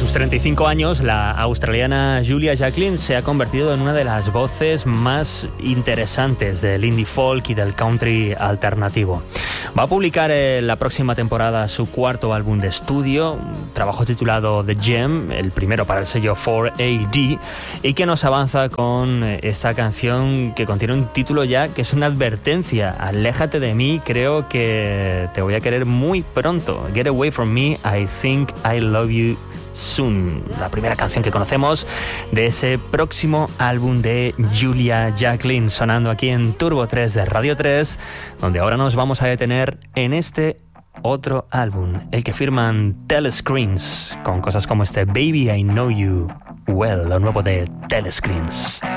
sus 35 años, la australiana Julia Jacklin se ha convertido en una de las voces más interesantes del indie folk y del country alternativo. Va a publicar la próxima temporada su cuarto álbum de estudio, un trabajo titulado The Gem, el primero para el sello 4AD, y que nos avanza con esta canción que contiene un título ya que es una advertencia: aléjate de mí, creo que te voy a querer muy pronto. Get away from me, I think I love you soon. La primera canción que conocemos de ese próximo álbum de Julia Jacklin, sonando aquí en Turbo 3 de Radio 3, donde ahora nos vamos a detener en este otro álbum, el que firman Telescreens, con cosas como este Baby I Know You Well, lo nuevo de Telescreens.